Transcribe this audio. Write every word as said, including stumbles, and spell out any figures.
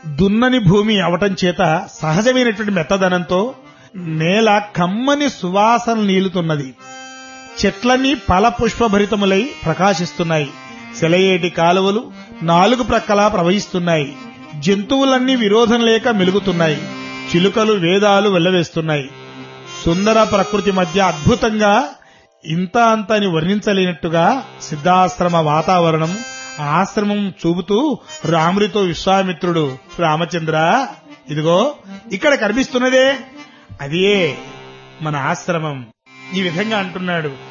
దున్నని భూమి అవటం చేత సహజమైనటువంటి మెత్తదనంతో నేల కమ్మని సువాసన నీలుతున్నది. చెట్లన్నీ ఫల పుష్పభరితములై ప్రకాశిస్తున్నాయి. సెలయేటి కాలువలు నాలుగు ప్రక్కలా ప్రవహిస్తున్నాయి. జంతువులన్నీ విరోధం లేక మెలుగుతున్నాయి. చిలుకలు వేదాలు వెళ్లవేస్తున్నాయి. సుందర ప్రకృతి మధ్య అద్భుతంగా ఇంత అంత అని వర్ణించలేనట్టుగా సిద్ధాశ్రమ వాతావరణం, ఆశ్రమం చూపుతూ రాముడితో విశ్వామిత్రుడు, రామచంద్ర ఇదిగో ఇక్కడ కనిపిస్తున్నదే అదే మన ఆశ్రమం, ఈ విధంగా అంటున్నాడు.